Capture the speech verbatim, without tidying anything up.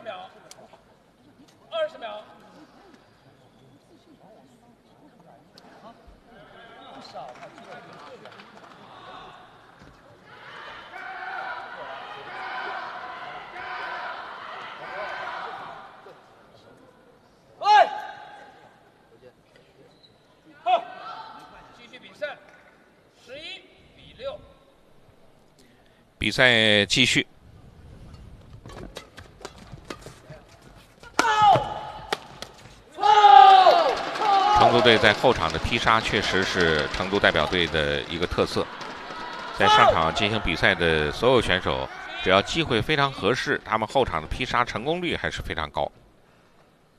十秒，二十秒。不少，他踢了一个。喂，好，继续比赛，十一比六。 比赛继续。成都队在后场的踢杀确实是成都代表队的一个特色，在上场进行比赛的所有选手，只要机会非常合适，他们后场的劈杀成功率还是非常高。